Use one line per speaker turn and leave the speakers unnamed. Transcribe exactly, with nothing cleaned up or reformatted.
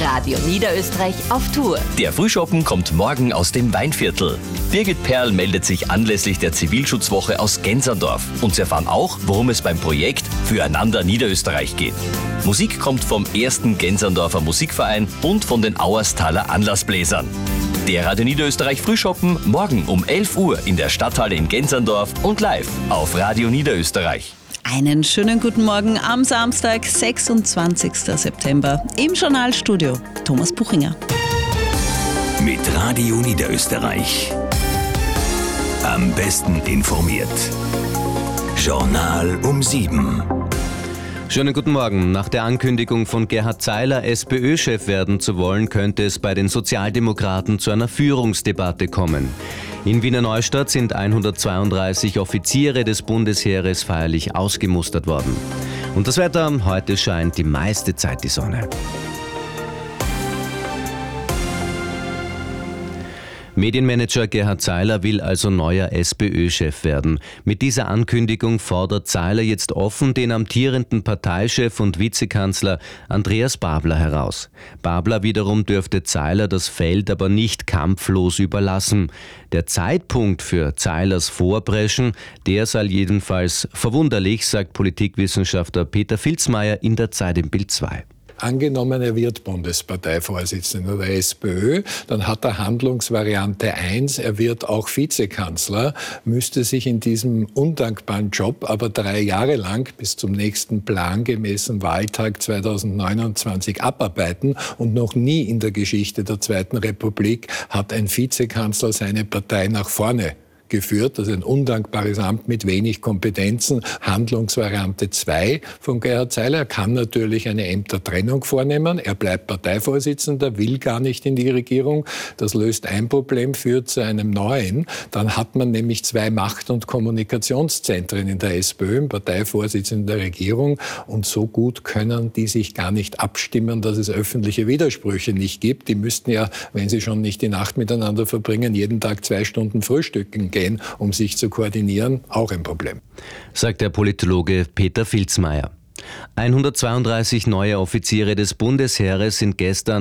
Radio Niederösterreich auf Tour.
Der Frühschoppen kommt morgen aus dem Weinviertel. Birgit Perl meldet sich anlässlich der Zivilschutzwoche aus Genserndorf. Und Sie erfahren auch, worum es beim Projekt Füreinander Niederösterreich geht. Musik kommt vom ersten Genserndorfer Musikverein und von den Auerstaler Anlassbläsern. Der Radio Niederösterreich Frühschoppen morgen um elf Uhr in der Stadthalle in Genserndorf und live auf Radio Niederösterreich.
Einen schönen guten Morgen am Samstag, sechsundzwanzigsten September. Im Journalstudio Thomas Buchinger.
Mit Radio Niederösterreich. Am besten informiert. Journal um sieben.
Schönen guten Morgen. Nach der Ankündigung von Gerhard Zeiler, SPÖ-Chef werden zu wollen, könnte es bei den Sozialdemokraten zu einer Führungsdebatte kommen. In Wiener Neustadt sind hundertzweiunddreißig Offiziere des Bundesheeres feierlich ausgemustert worden. Und das Wetter: heute scheint die meiste Zeit die Sonne. Medienmanager Gerhard Zeiler will also neuer SPÖ-Chef werden. Mit dieser Ankündigung fordert Zeiler jetzt offen den amtierenden Parteichef und Vizekanzler Andreas Babler heraus. Babler wiederum dürfte Zeiler das Feld aber nicht kampflos überlassen. Der Zeitpunkt für Zeilers Vorpreschen, der sei jedenfalls verwunderlich, sagt Politikwissenschaftler Peter Filzmeier in der Zeit im Bild zwei.
Angenommen, er wird Bundesparteivorsitzender der SPÖ, dann hat er Handlungsvariante eins, er wird auch Vizekanzler, müsste sich in diesem undankbaren Job aber drei Jahre lang bis zum nächsten plangemäßen Wahltag zweitausendneunundzwanzig abarbeiten, und noch nie in der Geschichte der Zweiten Republik hat ein Vizekanzler seine Partei nach vorne geführt. Das ist ein undankbares Amt mit wenig Kompetenzen. Handlungsvariante zwei von Gerhard Zeiler. Er kann natürlich eine Ämtertrennung vornehmen. Er bleibt Parteivorsitzender, will gar nicht in die Regierung. Das löst ein Problem, führt zu einem neuen. Dann hat man nämlich zwei Macht- und Kommunikationszentren in der SPÖ, im Parteivorsitzenden der Regierung. Und so gut können die sich gar nicht abstimmen, dass es öffentliche Widersprüche nicht gibt. Die müssten ja, wenn sie schon nicht die Nacht miteinander verbringen, jeden Tag zwei Stunden frühstücken gehen, um sich zu koordinieren, auch ein Problem.
Sagt der Politologe Peter Filzmeier. hundertzweiunddreißig neue Offiziere des Bundesheeres sind gestern